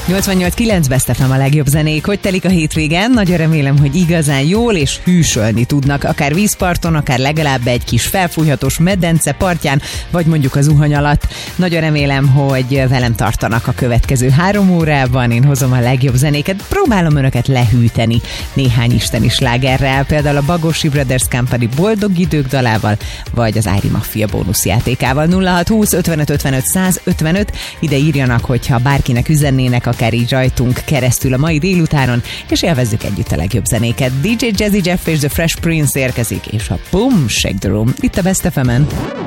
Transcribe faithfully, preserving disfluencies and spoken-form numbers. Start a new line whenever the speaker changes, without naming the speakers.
nyolcvannyolc kilenc Best ef em a legjobb zenék. Hogy telik a hétvégen? Nagyon remélem, hogy igazán jól és hűsölni tudnak, akár vízparton, akár legalább egy kis felfújhatós medence partján, vagy mondjuk az zuhany alatt. Nagyon remélem, hogy velem tartanak a következő három órában. Én hozom a legjobb zenéket, próbálom önöket lehűteni néhány isteni slágerrel, például a Bagosi Brothers Company Boldog idők dalával, vagy az Ári Mafia bónuszjátékával. nulla hat húsz ötvenöt ötvenöt száz ötvenöt, ide írjanak, hogyha bárkinek üzennének, akár így rajtunk keresztül a mai délutánon, és élvezzük együtt a legjobb zenéket. dé dzsé Jazzy Jeff és The Fresh Prince érkezik, és a Boom Shake the Room itt a Best ef emen.